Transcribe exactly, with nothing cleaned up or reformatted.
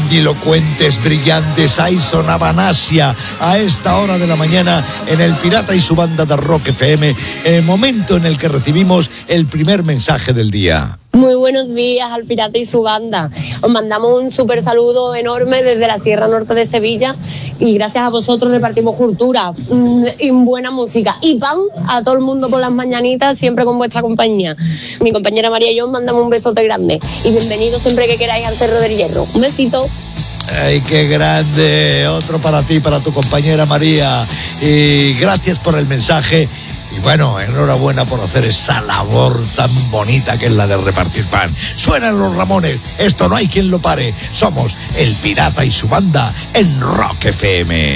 grandilocuentes, brillantes. Ahí sonaban Asia a esta hora de la mañana en el Pirata y su banda de Rock F M, en el momento en el que recibimos el primer mensaje del día. Muy buenos días al Pirata y su banda. Os mandamos un súper saludo enorme desde la Sierra Norte de Sevilla y gracias a vosotros repartimos cultura mmm, y buena música y pan a todo el mundo por las mañanitas, siempre con vuestra compañía. Mi compañera María y yo os mandamos un besote grande y bienvenidos siempre que queráis al Cerro del Hierro. Un besito. ¡Ay, qué grande! Otro para ti, para tu compañera María. Y gracias por el mensaje. Y bueno, enhorabuena por hacer esa labor tan bonita que es la de repartir pan. Suenan los Ramones, esto no hay quien lo pare. Somos el Pirata y su banda en Rock F M.